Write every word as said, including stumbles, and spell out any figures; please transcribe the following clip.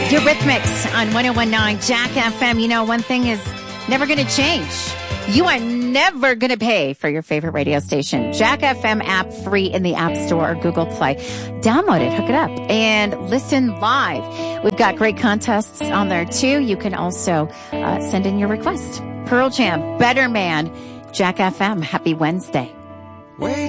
Eurythmics on one oh one point nine Jack F M. You know, one thing is never going to change. You are never going to pay for your favorite radio station. Jack F M app free in the App Store or Google Play. Download it, hook it up, and listen live. We've got great contests on there, too. You can also uh, send in your request. Pearl Jam, Better Man, Jack F M. Happy Wednesday.